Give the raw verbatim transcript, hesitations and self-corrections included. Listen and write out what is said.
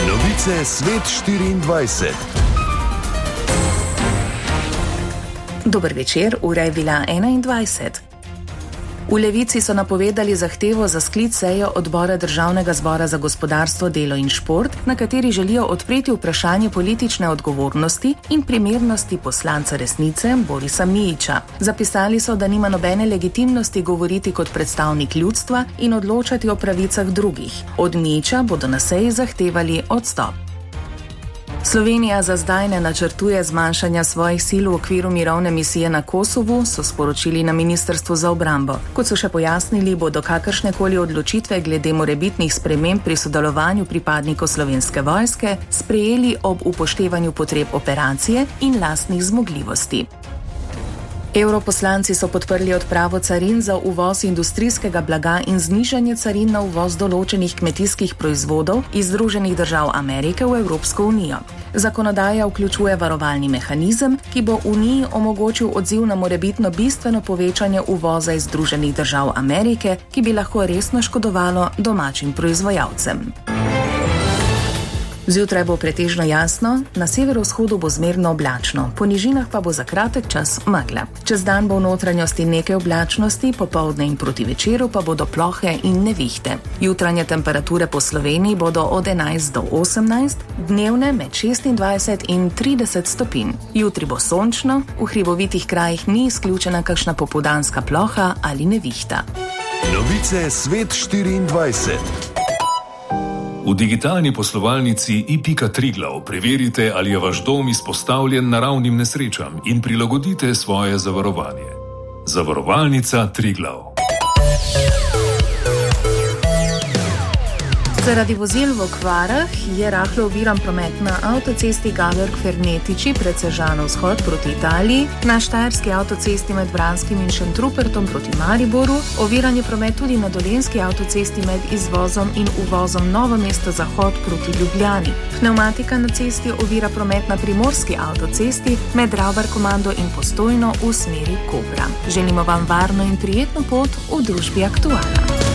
Novice Svet štiriindvajset. Dober večer, ura je bila enaindvajset. V Levici so napovedali zahtevo za sklic seje odbora Državnega zbora za gospodarstvo, delo in šport, na kateri želijo odpreti vprašanje politične odgovornosti in primernosti poslanca Resnice Borisa Mijića. Zapisali so, da nima nobene legitimnosti govoriti kot predstavnik ljudstva in odločati o pravicah drugih. Od Mijića bodo na seji zahtevali odstop. Slovenija za zdaj ne načrtuje zmanjšanja svojih sil v okviru mirovne misije na Kosovu, so sporočili na Ministrstvu za obrambo. Kot so še pojasnili, bodo kakršnekoli odločitve glede morebitnih sprememb pri sodelovanju pripadnikov Slovenske vojske sprejeli ob upoštevanju potreb operacije in lastnih zmogljivosti. Evroposlanci so podprli odpravo carin za uvoz industrijskega blaga in znižanje carin na uvoz določenih kmetijskih proizvodov iz Združenih držav Amerike v Evropsko unijo. Zakonodaja vključuje varovalni mehanizem, ki bo Uniji omogočil odziv na morebitno bistveno povečanje uvoza iz Združenih držav Amerike, ki bi lahko resno škodovalo domačim proizvajalcem. Zjutraj bo pretežno jasno, na severovzhodu bo zmerno oblačno, po nižinah pa bo za kratek čas megla. Čez dan bo v notranjosti nekaj oblačnosti, popoldne in proti večeru pa bodo plohe in nevihte. Jutranje temperature po Sloveniji bodo od enajst do osemnajst, dnevne med šestindvajset in trideset stopinj. Jutri bo sončno, v hribovitih krajih ni izključena kakšna popoldanska ploha ali nevihta. Novice Svet štiriindvajset. V digitalni poslovalnici i pika Triglav preverite, ali je vaš dom izpostavljen naravnim nesrečam in prilagodite svoje zavarovanje. Zavarovalnica Triglav. Zaradi vozil v okvarah je rahlo oviran promet na avtocesti Gaberg-Fernetiči pred Sežano vzhod proti Italiji, na štajerski avtocesti med Vranskim in Šentrupertom proti Mariboru, oviran je promet tudi na dolenjski avtocesti med izvozom in uvozom Novo mesto zahod proti Ljubljani. Pneumatika na cesti ovira promet na primorski avtocesti med Ravbar-Komando in Postojno v smeri Kopra. Želimo vam varno in prijetno pot v družbi Aktualna.